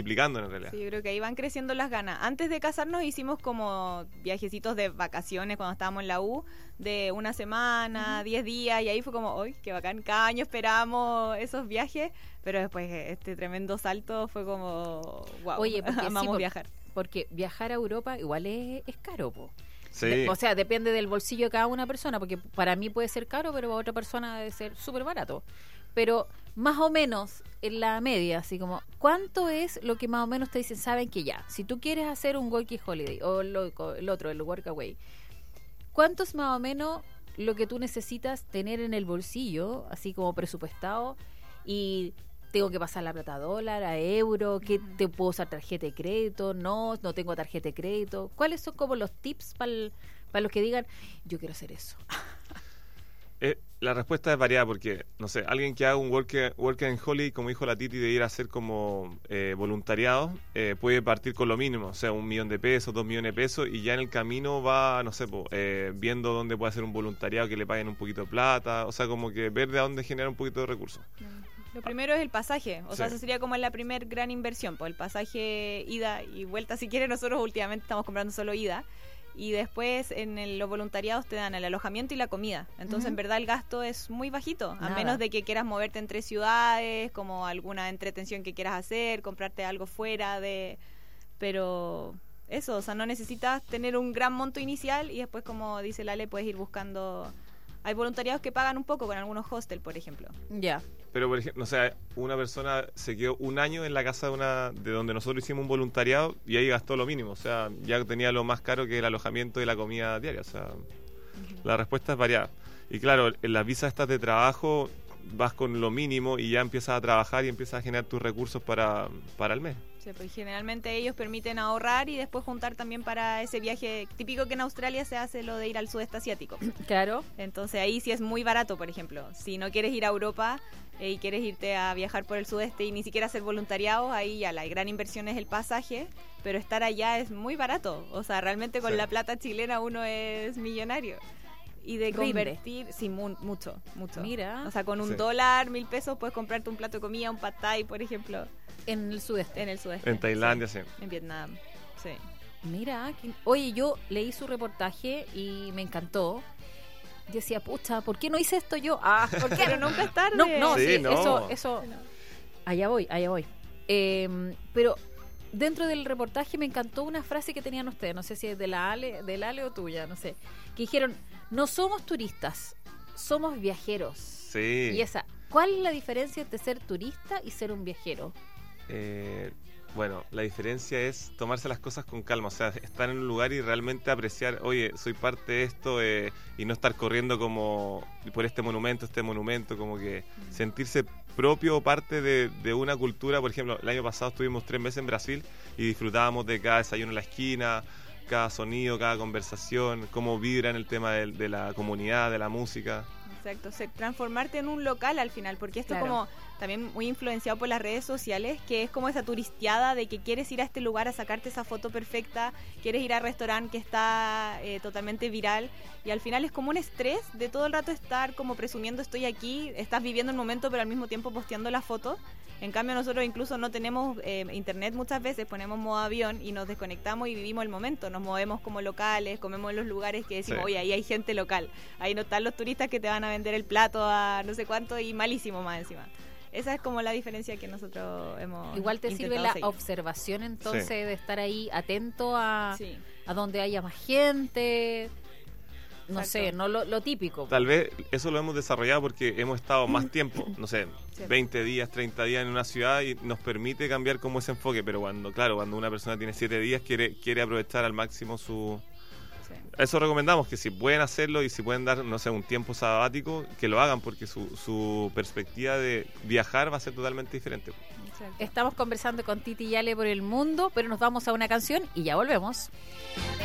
multiplicando en realidad. Sí, yo creo que ahí van creciendo las ganas. Antes de casarnos hicimos como viajecitos de vacaciones cuando estábamos en la U, de una semana, 10 días, y ahí fue como, ¡ay, qué bacán! Cada año esperábamos esos viajes, pero después este tremendo salto fue como, wow, Oye, porque amamos viajar. Porque viajar a Europa igual es caro, po. Sí. O sea, depende del bolsillo de cada una persona, porque para mí puede ser caro, pero para otra persona debe ser súper barato. Pero más o menos en la media, así como, ¿cuánto es lo que más o menos te dicen? Saben que ya, si tú quieres hacer un Working Holiday o el otro, el Workaway, ¿cuánto es más o menos lo que tú necesitas tener en el bolsillo, así como presupuestado? Y tengo que pasar la plata a dólar, a euro, ¿qué te puedo usar tarjeta de crédito? No tengo tarjeta de crédito. ¿Cuáles son como los tips para los que digan, yo quiero hacer eso? La respuesta es variada porque, no sé, alguien que haga un work and holiday, como dijo la Titi, de ir a hacer como voluntariado, puede partir con lo mínimo, o sea, 1 millón de pesos, 2 millones de pesos, y ya en el camino va, no sé, viendo dónde puede hacer un voluntariado que le paguen un poquito de plata, o sea, como que ver de dónde generar un poquito de recursos. Lo primero es el pasaje, o sea, eso sería como la primer gran inversión, pues el pasaje ida y vuelta, si quieres. Nosotros últimamente estamos comprando solo ida. Y después en los voluntariados te dan el alojamiento y la comida. Entonces, en verdad, el gasto es muy bajito. A menos de que quieras moverte entre ciudades, como alguna entretención que quieras hacer, comprarte algo fuera de... Pero eso, o sea, no necesitas tener un gran monto inicial y después, como dice Lale, puedes ir buscando... Hay voluntariados que pagan un poco con algunos hostels, por ejemplo. Ya. Pero, por ejemplo, o sea, una persona se quedó 1 año en la casa de donde nosotros hicimos un voluntariado y ahí gastó lo mínimo. O sea, ya tenía lo más caro que el alojamiento y la comida diaria. O sea, la respuesta es variada. Y claro, en las visas estas de trabajo vas con lo mínimo y ya empiezas a trabajar y empiezas a generar tus recursos para el mes. Sí, pues generalmente ellos permiten ahorrar y después juntar también para ese viaje típico que en Australia se hace, lo de ir al sudeste asiático. Claro. Entonces ahí sí es muy barato, por ejemplo. Si no quieres ir a Europa y quieres irte a viajar por el sudeste y ni siquiera hacer voluntariado, ahí ya la gran inversión es el pasaje, pero estar allá es muy barato. O sea, realmente con la plata chilena uno es millonario. Y de convertir, sí, mucho. Mira. O sea, con $1, 1.000 pesos puedes comprarte un plato de comida, un pad thai, por ejemplo. En el sudeste. En el sudeste. En Tailandia, sí. En Vietnam, sí. Mira, oye, yo leí su reportaje y me encantó. Yo decía, pucha, ¿por qué no hice esto yo? ¿Por qué? Pero nunca es tarde. No, sí, sí, no. eso. Allá voy. Pero dentro del reportaje me encantó una frase que tenían ustedes, no sé si es del Ale o tuya, no sé, que dijeron, no somos turistas, somos viajeros. Sí. Y ¿cuál es la diferencia entre ser turista y ser un viajero? Bueno, la diferencia es tomarse las cosas con calma, o sea, estar en un lugar y realmente apreciar, oye, soy parte de esto, y no estar corriendo como por este monumento, como que sentirse propio o parte de una cultura. Por ejemplo, el año pasado estuvimos 3 meses en Brasil y disfrutábamos de cada desayuno en la esquina, cada sonido, cada conversación, cómo vibra en el tema de la comunidad, de la música. Exacto, transformarte en un local al final, porque esto como también muy influenciado por las redes sociales, que es como esa turisteada de que quieres ir a este lugar a sacarte esa foto perfecta, quieres ir al restaurante que está totalmente viral, y al final es como un estrés de todo el rato estar como presumiendo estoy aquí, estás viviendo el momento pero al mismo tiempo posteando la foto. En cambio nosotros incluso no tenemos internet muchas veces, ponemos modo avión y nos desconectamos y vivimos el momento, nos movemos como locales, comemos en los lugares que decimos, oye, ahí hay gente local, ahí no están los turistas que te van a vender el plato a no sé cuánto y malísimo más encima. Esa es como la diferencia que nosotros hemos Igual te sirve la seguir. observación entonces de estar ahí atento a donde haya más gente. No sé, no lo típico. Tal vez eso lo hemos desarrollado porque hemos estado más tiempo, no sé, 20 días, 30 días en una ciudad y nos permite cambiar como ese enfoque, pero cuando una persona tiene 7 días quiere aprovechar al máximo su... Eso recomendamos, que si pueden hacerlo y si pueden dar, no sé, un tiempo sabático, que lo hagan porque su perspectiva de viajar va a ser totalmente diferente. Exacto. Estamos conversando con Titi y Ale por el mundo, pero nos vamos a una canción y ya volvemos.